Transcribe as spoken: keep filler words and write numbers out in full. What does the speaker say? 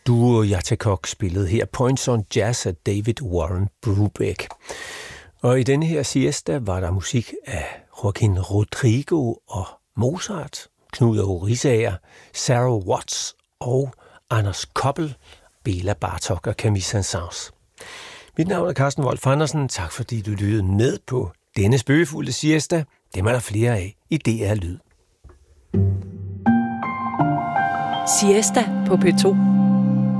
duo Yatakok spillede her Points on Jazz af David Warren Brubeck. Og i denne her siesta var der musik af Joaquin Rodrigo og Mozart, Knud Riisager, Sarah Watts og Anders Koppel, Bela Bartok og Camille Saint-Saëns. Mit navn er Carsten Wolf Andersen. Tak fordi du lyttede med på denne spøgefulde siesta. Dem er der flere af i D R Lyd. Siesta på P to.